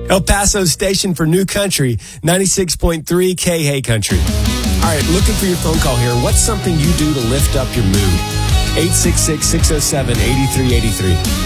El Paso's station for new country, 96.3 K Hey Country. All right, looking for your phone call here. What's something you do to lift up your mood? 866-607-8383.